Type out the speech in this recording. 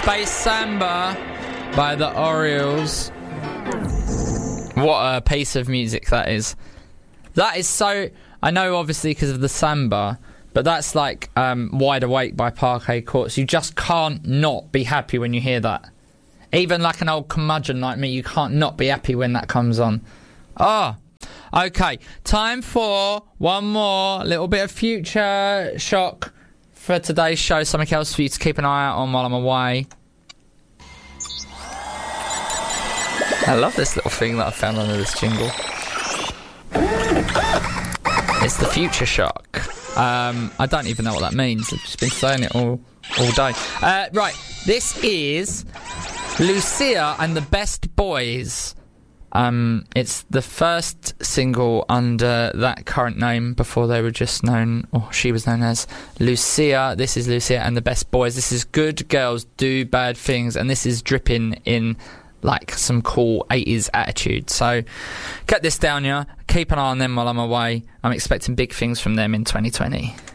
Space Samba by the Orioles. What a piece of music that is. That is so... I know, obviously, because of the samba, but that's like Wide Awake by Parquet Courts. You just can't not be happy when you hear that. Even like an old curmudgeon like me, you can't not be happy when that comes on. Oh, okay. Time for one more little bit of Future Shock for today's show. Something else for you to keep an eye out on while I'm away. I love this little thing that I found under this jingle. It's the Future Shock. I don't even know what that means. I've just been saying it all day. Right, this is Lucia and the Best Boys. It's the first single under that current name before they were just known, or she was known as Lucia. This is Lucia and the Best Boys. This is Good Girls Do Bad Things, and this is dripping in like some cool 80s attitude. So get this down, yeah. Keep an eye on them while I'm away. I'm expecting big things from them in 2020.